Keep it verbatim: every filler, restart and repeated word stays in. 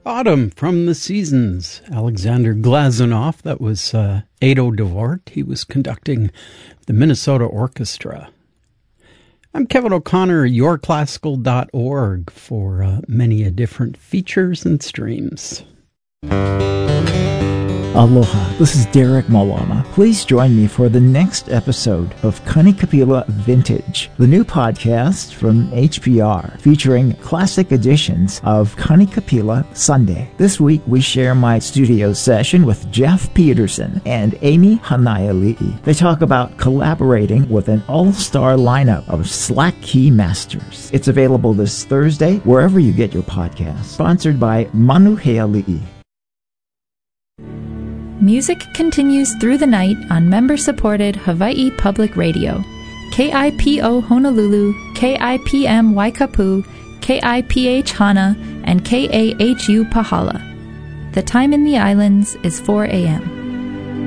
Autumn from the Seasons, Alexander Glazunov. That was uh, Ado Dvorak. He was conducting the Minnesota Orchestra. I'm Kevin O'Connor, your classical dot org, for uh, many a different features and streams. Aloha, this is Derek Malama. Please join me for the next episode of Kanikapila Vintage, the new podcast from H P R, featuring classic editions of Kanikapila Sunday. This week we share my studio session with Jeff Peterson and Amy Hanaiali'i. They talk about collaborating with an all-star lineup of slack key masters. It's available this Thursday wherever you get your podcast. Sponsored by Manuheali'i. Music continues through the night on member-supported Hawaii Public Radio. K I P O Honolulu, K I P M Waikapu, K I P H Hana, and K A H U Pahala. The time in the islands is four a.m.